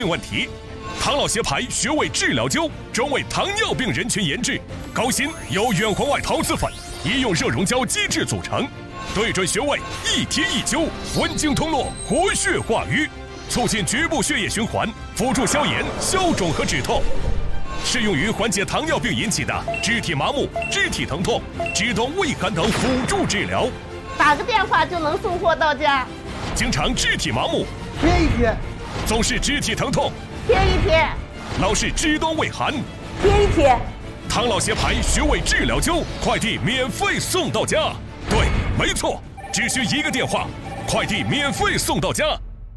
问题。唐老协牌穴位治疗灸专为糖尿病人群研制，高锌由远红外陶瓷粉、医用热溶胶基质组成，对准穴位一贴一灸，温经通络，活血化瘀，促进局部血液循环，辅助消炎、消肿和止痛。适用于缓解糖尿病引起的肢体麻木、肢体疼痛、肢端畏寒等辅助治疗。 打个电话就能送货到家。 经常肢体麻木， 贴一贴； 总是肢体疼痛， 贴一贴； 老是肢端畏寒， 贴一贴。 唐老协牌穴位治疗灸，快递免费送到家。对，没错，只需一个电话，快递免费送到家。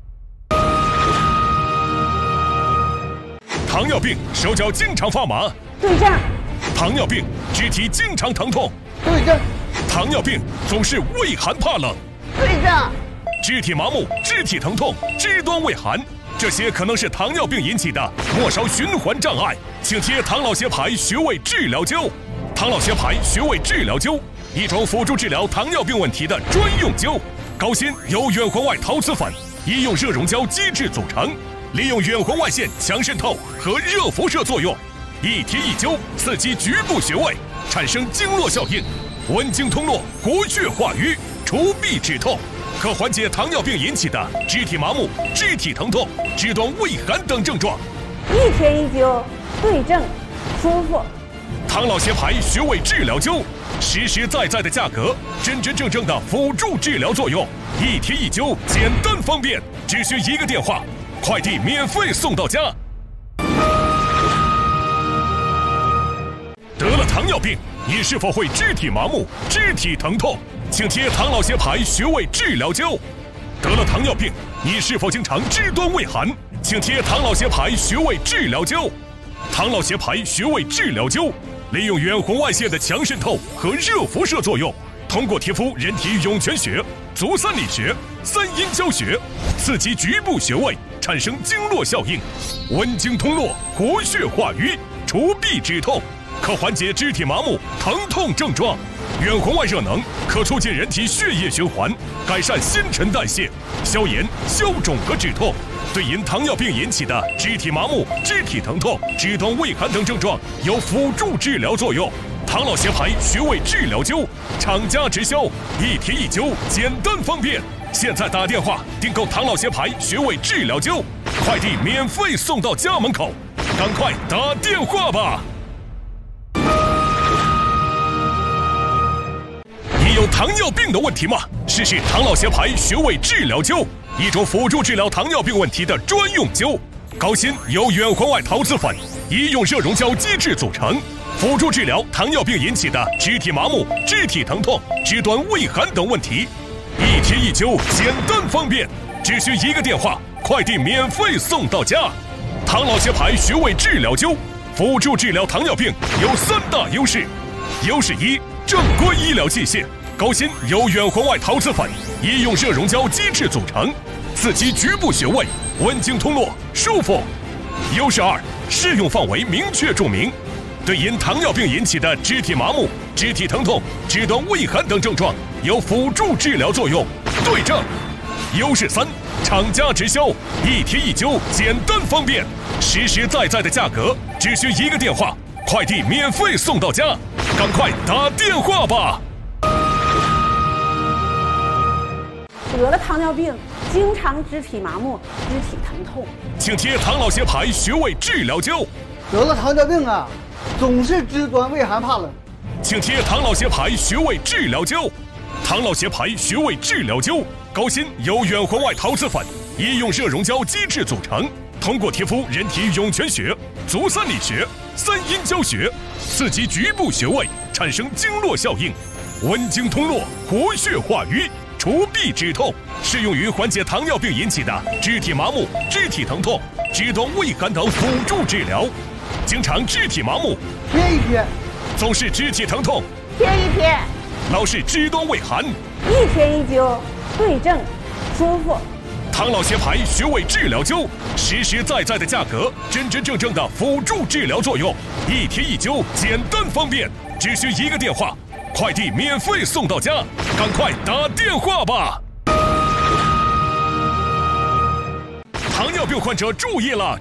糖尿病手脚经常发麻， 对症。 糖尿病肢体经常疼痛， 对症。 糖尿病总是畏寒怕冷， 对症。 肢体麻木、肢体疼痛、肢端畏寒，这些可能是糖尿病引起的末梢循环障碍，请贴唐老协牌穴位治疗灸。唐老协牌穴位治疗灸，一种辅助治疗糖尿病问题的专用灸，高锌由远红外陶瓷粉、医用热溶胶基质组成，利用远红外线强渗透和热辐射作用，一贴一灸，刺激局部穴位，产生经络效应，温经通络，活血化瘀，除痹止痛，可缓解糖尿病引起的肢体麻木、肢体疼痛、肢端畏寒等症状。 一贴一灸，对症，舒服。 唐老协牌穴位治疗灸，实实在在的价格，真真正正的辅助治疗作用，一贴一灸，简单方便，只需一个电话，快递免费送到家。得了糖尿病，你是否会肢体麻木、肢体疼痛？请贴唐老协牌穴位治疗灸。得了糖尿病，你是否经常肢端畏寒？请贴唐老协牌穴位治疗灸。唐老协牌穴位治疗灸，利用远红外线的强渗透和热辐射作用，通过贴敷人体涌泉穴、足三里穴、三阴交穴，刺激局部穴位，产生经络效应，温经通络，活血化瘀，除痹止痛，可缓解肢体麻木、疼痛症状。远红外热能可促进人体血液循环，改善新陈代谢，消炎、消肿和止痛。对因糖尿病引起的肢体麻木、肢体疼痛、肢端畏寒等症状有辅助治疗作用。唐老协牌穴位治疗灸，厂家直销，一贴一灸，简单方便。现在打电话订购唐老协牌穴位治疗灸，快递免费送到家门口，赶快打电话吧！你有糖尿病的问题吗？试试唐老协牌穴位治疗灸，一种辅助治疗糖尿病问题的专用灸，高锌由远红外陶瓷粉、医用热溶胶基质组成，辅助治疗糖尿病引起的肢体麻木、肢体疼痛、肢端畏寒等问题，一贴一灸，简单方便，只需一个电话，快递免费送到家。唐老协牌穴位治疗灸，辅助治疗糖尿病有3大优势。优势1，正规医疗器械，高锌由远红外陶瓷粉、医用热溶胶基质组成，刺激局部穴位，温经通络，舒服。优势2，适用范围明确注明，对因糖尿病引起的肢体麻木、肢体疼痛、肢端畏寒等症状有辅助治疗作用，对症。优势3，厂家直销，一贴一灸，简单方便，实实在在的价格，只需一个电话，快递免费送到家，赶快打电话吧！ 得了糖尿病，经常肢体麻木、肢体疼痛， 请贴唐老协牌穴位治疗灸。 得了糖尿病啊，总是肢端畏寒怕冷， 请贴唐老协牌穴位治疗灸。唐老协牌穴位治疗灸，高锌由远红外陶瓷粉、医用热溶胶基质组成，通过贴敷人体涌泉穴、足三里穴、三阴交穴，刺激局部穴位，产生经络效应，温经通络，活血化瘀，除痹止痛，适用于缓解糖尿病引起的肢体麻木、肢体疼痛、肢端畏寒等辅助治疗。经常肢体麻木， 贴一贴； 总是肢体疼痛， 贴一贴； 老是肢端畏寒， 一贴一灸，对症，舒服。 唐老协牌穴位治疗灸，实实在在的价格，真真正正的辅助治疗作用，一贴一灸，简单方便，只需一个电话，快递免费送到家，赶快打电话吧！糖尿病患者注意了，